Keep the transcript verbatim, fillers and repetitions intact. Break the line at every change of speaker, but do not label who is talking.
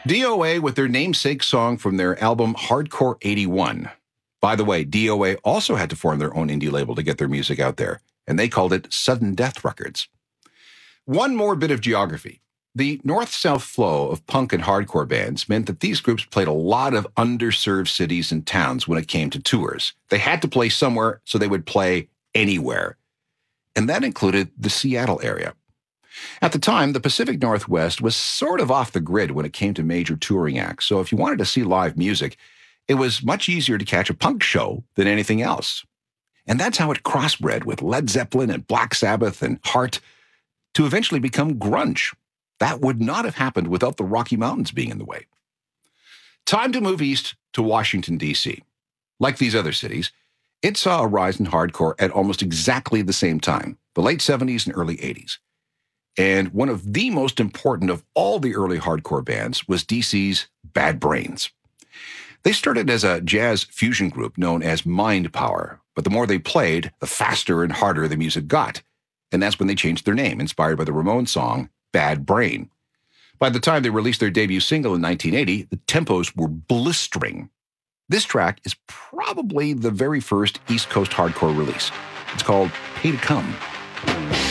D O A with their namesake song from their album Hardcore eighty-one. By the way, D O A also had to form their own indie label to get their music out there, and they called it Sudden Death Records. One more bit of geography. The north-south flow of punk and hardcore bands meant that these groups played a lot of underserved cities and towns when it came to tours. They had to play somewhere, so they would play anywhere. And that included the Seattle area. At the time, the Pacific Northwest was sort of off the grid when it came to major touring acts, so if you wanted to see live music, it was much easier to catch a punk show than anything else. And that's how it crossbred with Led Zeppelin and Black Sabbath and Heart to eventually become grunge. That would not have happened without the Rocky Mountains being in the way. Time to move east to Washington, D C. Like these other cities, it saw a rise in hardcore at almost exactly the same time, the late seventies and early eighties. And one of the most important of all the early hardcore bands was D C's Bad Brains. They started as a jazz fusion group known as Mind Power, but the more they played, the faster and harder the music got. And that's when they changed their name, inspired by the Ramones song, Bad Brain. By the time they released their debut single in nineteen eighty, the tempos were blistering. This track is probably the very first East Coast hardcore release. It's called Pay to Come.